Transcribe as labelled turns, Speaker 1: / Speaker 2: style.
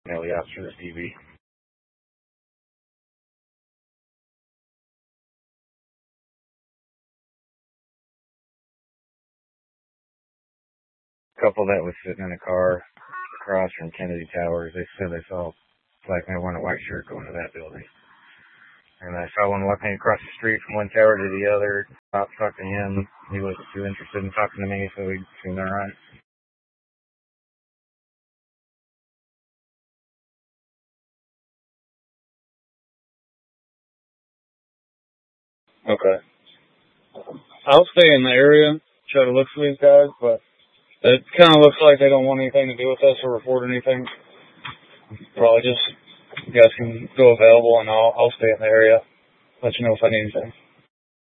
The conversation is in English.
Speaker 1: Nelly Oxford TV. Couple that was sitting in a car across from Kennedy Towers. They said they saw a black man wearing a white shirt going to that building. And I saw one walking across the street from one tower to the other. I talked to him. He wasn't too interested in talking to me, so we seemed all right. Okay. I'll stay in the area, try to look for these guys, but it kind of looks like they don't want anything to do with us or report anything. Probably just, you guys can go available and I'll stay in the area. Let you know if I need anything.